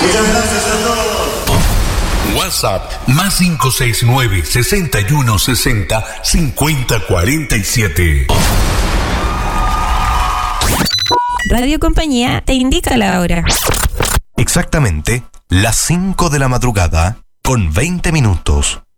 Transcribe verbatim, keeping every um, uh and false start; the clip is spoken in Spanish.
Muchas gracias a todos. WhatsApp más cinco seis nueve, seis uno seis cero, cinco cero cuatro siete. Radio Compañía te indica la hora. Exactamente las cinco de la madrugada con veinte minutos.